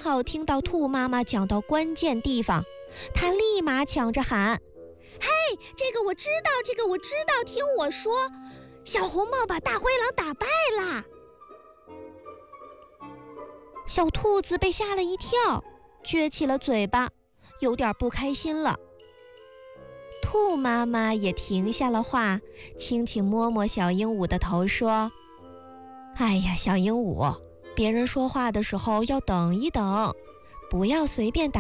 好听到兔妈妈讲到关键地方，她立马抢着喊：嘿，这个我知道，这个我知道，听我说，小红帽把大灰狼打败啦！小兔子被吓了一跳，撅起了嘴巴，有点不开心了。兔妈妈也停下了话，轻轻摸摸小鹦鹉的头说：哎呀，小鹦鹉，别人说话的时候要等一等，不要随便打